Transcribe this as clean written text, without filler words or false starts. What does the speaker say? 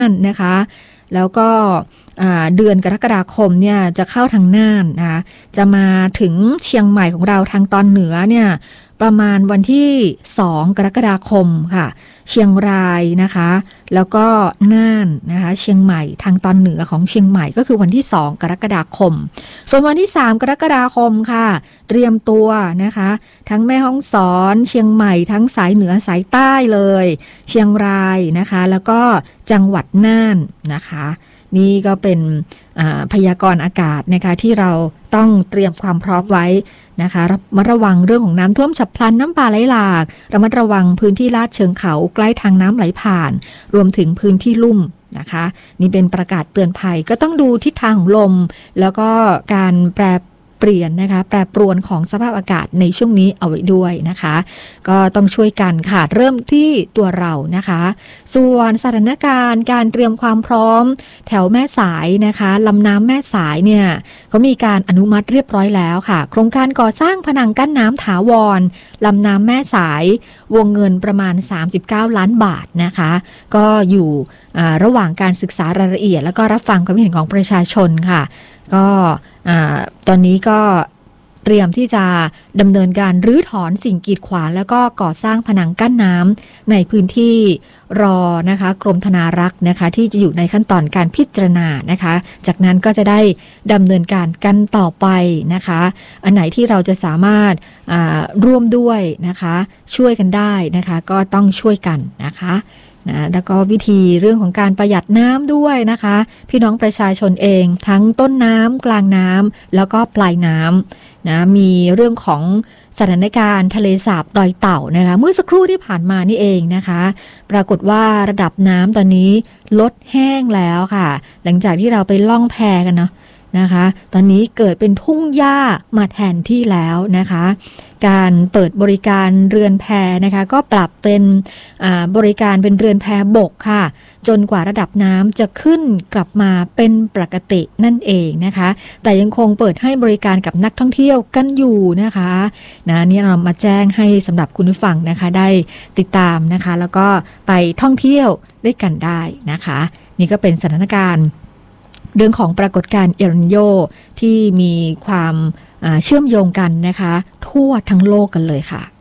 นะคะแล้วก็เดือนกรกฎาคมเนี่ยจะเข้าทางน่านนะคะจะมาถึงเชียงใหม่ของเราทางตอนเหนือเนี่ยประมาณวันที่2กรกฎาคมค่ะเชียงรายนะคะแล้วก็น่านนะคะเชียงใหม่ทางตอนเหนือของเชียงใหม่ก็คือวันที่2กรกฎาคมส่วนวันที่3กรกฎาคมค่ะเตรียมตัวนะคะทั้งแม่ฮ่องสอนเชียงใหม่ทั้งสายเหนือสายใต้เลยเชียงรายนะคะแล้วก็จังหวัดน่านนะคะนี่ก็เป็นพยากรณ์อากาศนะคะที่เราต้องเตรียมความพร้อมไว้นะคะระมัดระวังเรื่องของน้ำท่วมฉับพลันน้ำป่าไหลหลากระมัดระวังพื้นที่ลาดเชิงเขาใกล้ทางน้ำไหลผ่านรวมถึงพื้นที่ลุ่มนะคะนี่เป็นประกาศเตือนภัยก็ต้องดูทิศทางของลมแล้วก็การแปรเปลี่ยนนะคะแปรปรวนของสภาพอากาศในช่วงนี้เอาไว้ด้วยนะคะก็ต้องช่วยกันค่ะเริ่มที่ตัวเรานะคะส่วนสถานการณ์การเตรียมความพร้อมแถวแม่สายนะคะลำน้ำแม่สายเนี่ยเขามีการอนุมัติเรียบร้อยแล้วค่ะโครงการก่อสร้างผนังกั้นน้ำถาวรลำน้ำแม่สายวงเงินประมาณ39ล้านบาทนะคะก็อยู่ระหว่างการศึกษารายละเอียดแล้วก็รับฟังความเห็นของประชาชนค่ะก็ตอนนี้ก็เตรียมที่จะดำเนินการรื้อถอนสิ่งกีดขวางแล้วก็ก่อสร้างผนังกั้นน้ำในพื้นที่รอนะคะกรมธนารักษ์นะคะที่จะอยู่ในขั้นตอนการพิจารณานะคะจากนั้นก็จะได้ดำเนินการกันต่อไปนะคะอันไหนที่เราจะสามารถร่วมด้วยนะคะช่วยกันได้นะคะก็ต้องช่วยกันนะคะนะแล้วก็วิธีเรื่องของการประหยัดน้ำด้วยนะคะพี่น้องประชาชนเองทั้งต้นน้ำกลางน้ำแล้วก็ปลายน้ำนะมีเรื่องของสถานการณ์ทะเลสาบดอยเต่านะคะเมื่อสักครู่ที่ผ่านมานี่เองนะคะปรากฏว่าระดับน้ำตอนนี้ลดแห้งแล้วค่ะหลังจากที่เราไปล่องแพกันเนาะนะคะตอนนี้เกิดเป็นทุ่งหญ้ามาแทนที่แล้วนะคะการเปิดบริการเรือนแพนะคะก็ปรับเป็นบริการเป็นเรือนแพบกค่ะจนกว่าระดับน้ำจะขึ้นกลับมาเป็นปกตินั่นเองนะคะแต่ยังคงเปิดให้บริการกับนักท่องเที่ยวกันอยู่นะคะนี่เรามาแจ้งให้สำหรับคุณผู้ฟังนะคะได้ติดตามนะคะแล้วก็ไปท่องเที่ยวด้วยกันได้นะคะนี่ก็เป็นสถานการณ์เรื่องของปรากฏการณ์เอลนิโญที่มีความเชื่อมโยงกันนะคะทั่วทั้งโลกกันเลยค่ะ